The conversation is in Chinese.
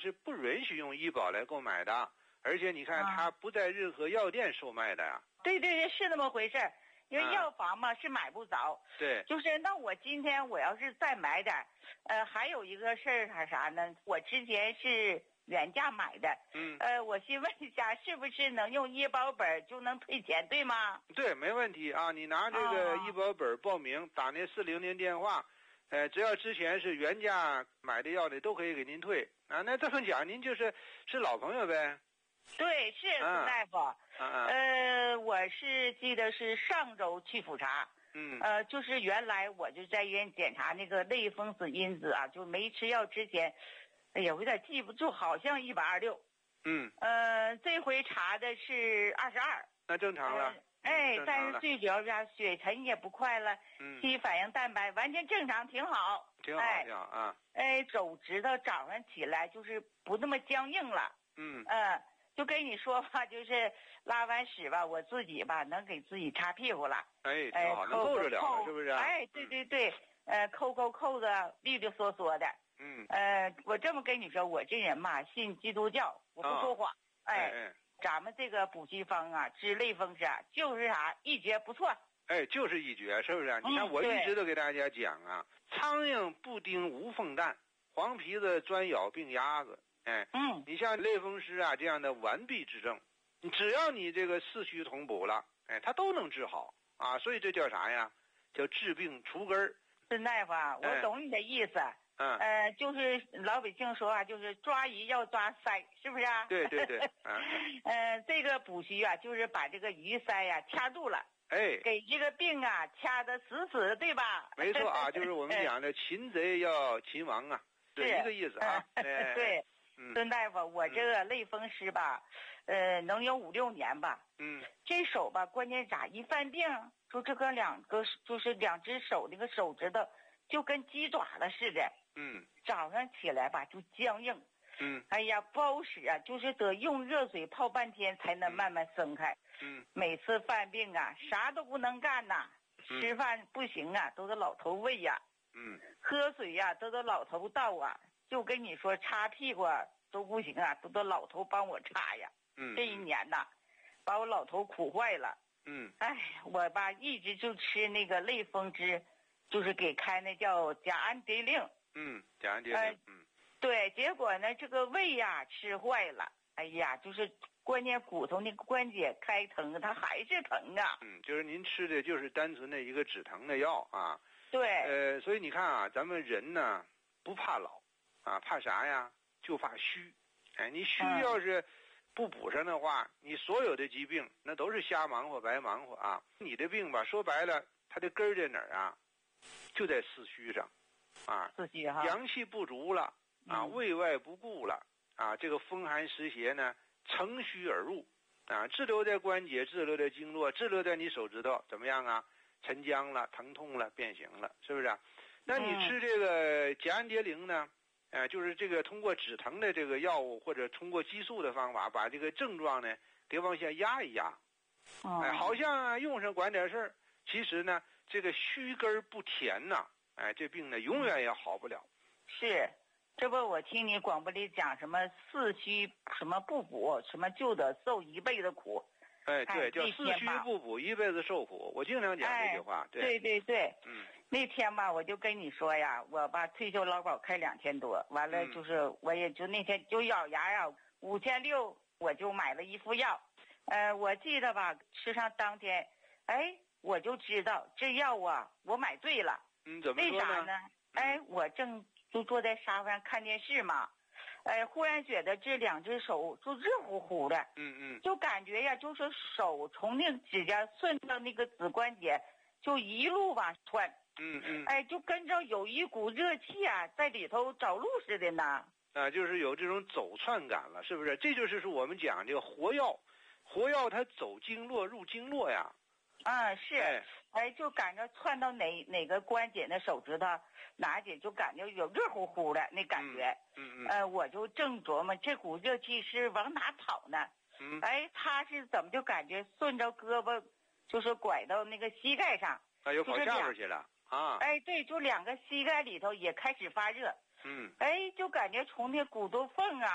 是不允许用医保来购买的，而且你看它不在任何药店售卖的呀。 对对对，是那么回事。因为药房嘛是买不着。 对。 就是那我今天我要是再买点，还有一个事儿还啥呢？我之前是原价买的。我先问一下，是不是能用医保本就能退钱，对吗？ 对，没问题啊。你拿这个医保本报名，打那400电话，只要之前是原价买的药的，都可以给您退啊。那这么讲，您是老朋友呗？ 对，是孙大夫。我是记得是上周去复查。就是原来我就在医院检查那个类风湿因子啊，就没吃药之前，哎呀，我有点记不住，好像126。这回查的是22。 那正常了。 但是最主要是血沉也不快了，肌反应蛋白完全正常，挺好。 挺好啊。 手指头早上起来就是不那么僵硬了。就跟你说吧，就是拉完屎吧，我自己吧能给自己擦屁股了。 挺好，能够着了，是不是？ 对对对，扣扣子，利利索索的。我这么跟你说，我这人嘛信基督教，我不说谎。咱们这个补气方啊，治类风湿啊，就是啥一绝不错。 就是一绝，是不是？你看我一直都给大家讲啊，苍蝇不叮无缝蛋，黄皮子专咬病鸭子。你像类风湿啊这样的完璧之症，只要你这个四虚同补了，它都能治好啊。所以这叫啥呀？叫治病除根儿。 孙大夫啊，我懂你的意思。就是老百姓说啊，就是抓鱼要抓鳃，是不是啊？ 对对对。 这个补虚啊，就是把这个鱼鳃呀掐住了。给这个病啊掐得死死的，对吧？ 没错啊，就是我们讲的擒贼要擒王啊，是一个意思啊。 对。孙大夫，我这个类风湿吧，能有5、6年吧。这手吧，关键咋一犯病，就这个就是两只手那个手指头就跟鸡爪了似的。早上起来吧就僵硬。哎呀，不好使啊，就是得用热水泡半天才能慢慢松开。每次犯病啊，啥都不能干呐。吃饭不行啊，都得老头喂呀。喝水呀，都得老头倒啊。就跟你说擦屁股都不行啊，都得老头帮我擦呀。这一年呐，把我老头苦坏了。我吧一直就吃那个类风湿，就是给开那叫甲氨蝶呤。 甲氨蝶呤。 对，结果呢这个胃呀吃坏了，哎呀，就是关键骨头那个关节开疼，它还是疼啊。 就是您吃的就是单纯的一个止疼的药啊。 对。 所以你看啊，咱们人呢不怕老啊，怕啥呀？就怕虚。你虚要是不补上的话，你所有的疾病那都是瞎忙活白忙活啊。你的病吧，说白了，它的根儿在哪儿啊？就在四虚上啊。 四虚哈。 阳气不足了啊，胃外不顾了啊，这个风寒湿邪呢乘虚而入啊，滞留在关节，滞留在经络，滞留在你手指头，怎么样啊？沉僵了，疼痛了，变形了，是不是？那你吃这个甲氨蝶呤呢？就是这个通过止疼的这个药物，或者通过激素的方法，把这个症状呢给往下压一压。好像用上管点事儿，其实呢，这个虚根不填呐，这病呢永远也好不了。 是，这不我听你广播里讲什么四虚什么不补，什么就得受一辈子苦。 对，叫四虚不补，一辈子受苦。我经常讲这句话。 对。那天吧，我就跟你说呀，我把退休劳保开2000多，完了就是我也就那天就咬牙呀，5600我就买了一副药。我记得吧，吃上当天，我就知道这药啊，我买对了。 怎么说呢？ 为啥呢？我正就坐在沙发上看电视嘛。忽然觉得这两只手就热乎乎的。就感觉呀，就是手从那个指甲顺到那个指关节，就一路往窜。就跟着有一股热气啊，在里头找路似的呢。 就是有这种走窜感了，是不是？这就是我们讲这个活药，活药它走经络入经络呀。 是。就感觉窜到哪个关节那手指头哪节就感觉有热乎乎的那感觉。我就正琢磨这股热气是往哪跑呢。它是怎么就感觉顺着胳膊就是拐到那个膝盖上， 又跑下边去了啊。 对，就两个膝盖里头也开始发热。就感觉从那骨头缝啊